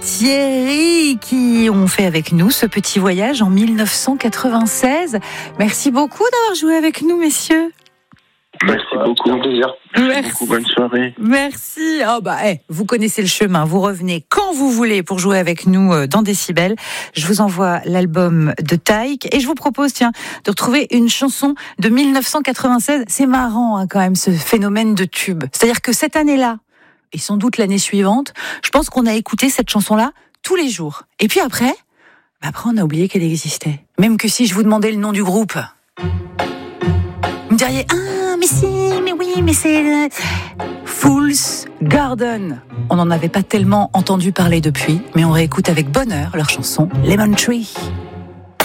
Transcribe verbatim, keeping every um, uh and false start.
Thierry qui ont fait avec nous ce petit voyage en dix-neuf cent quatre-vingt-seize. Merci beaucoup d'avoir joué avec nous, messieurs. Merci beaucoup. Merci, Merci beaucoup. Bonne soirée. Merci. Oh bah, hey, vous connaissez le chemin. Vous revenez quand vous voulez pour jouer avec nous dans Décibel. Je vous envoie l'album de Taïk et je vous propose, tiens, de retrouver une chanson de dix-neuf cent quatre-vingt-seize. C'est marrant, hein, quand même, ce phénomène de tube. C'est-à-dire que cette année-là, et sans doute l'année suivante, je pense qu'on a écouté cette chanson-là tous les jours. Et puis après, bah après, on a oublié qu'elle existait. Même que si je vous demandais le nom du groupe, vous me diriez, ah, mais si, mais oui, mais c'est Fool's Garden. On n'en avait pas tellement entendu parler depuis, mais on réécoute avec bonheur leur chanson Lemon Tree.